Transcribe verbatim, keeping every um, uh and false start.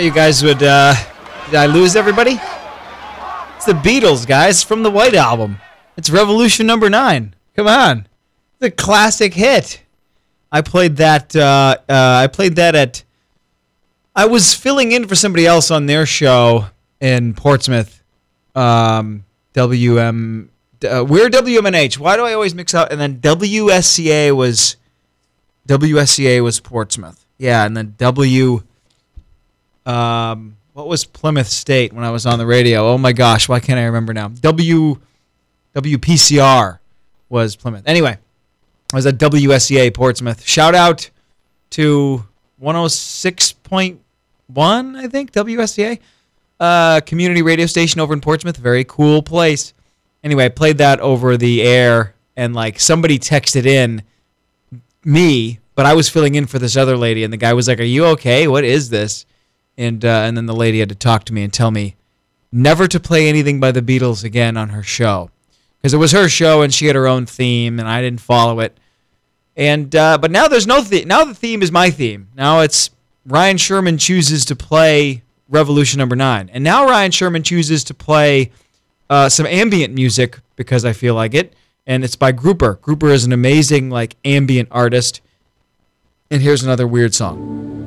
You guys would, uh, did I lose everybody? It's the Beatles, guys, from the White Album. It's Revolution Number Nine. Come on. It's a classic hit. I played that, uh, uh, I played that at, I was filling in for somebody else on their show in Portsmouth. Um, W M, uh, we're W M N H. Why do I always mix up? And then W S C A was, W S C A was Portsmouth. Yeah, and then W, um, what was Plymouth State when I was on the radio? Oh my gosh, why can't I remember now? W, W P C R was Plymouth. Anyway, I was at W S C A Portsmouth. Shout out to one oh six point one, I think, W S C A. Uh, community radio station over in Portsmouth. Very cool place. Anyway, I played that over the air, and like somebody texted in me, but I was filling in for this other lady, and the guy was like, "Are you okay? What is this?" And uh, and then the lady had to talk to me and tell me never to play anything by the Beatles again on her show, because it was her show and she had her own theme, and I didn't follow it. And uh, but now there's no theme. Now the theme is my theme. Now it's Ryan Sherman chooses to play Revolution Number Nine, and now Ryan Sherman chooses to play uh, some ambient music because I feel like it, and it's by Grouper. Grouper is an amazing like ambient artist. And here's another weird song.